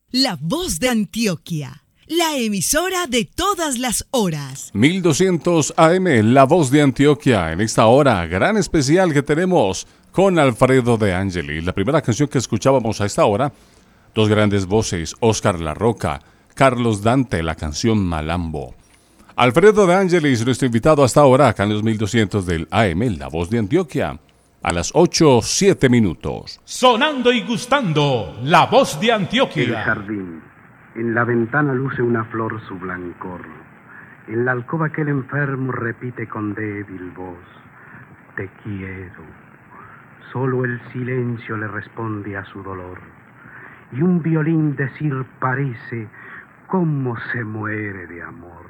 La Voz de Antioquia, la emisora de todas las horas. 1200 AM, La Voz de Antioquia. En esta hora, gran especial que tenemos con Alfredo de Angeli. La primera canción que escuchábamos a esta hora, dos grandes voces, Óscar La Roca, Carlos Dante, la canción Malambo. Alfredo de Angelis, nuestro invitado hasta ahora, acá en los 1200 del AM, La Voz de Antioquia, a las 8:07. Sonando y gustando, La Voz de Antioquia. El jardín, en la ventana luce una flor su blancor. En la alcoba aquel enfermo repite con débil voz, te quiero. Solo el silencio le responde a su dolor. Y un violín decir parece, cómo se muere de amor.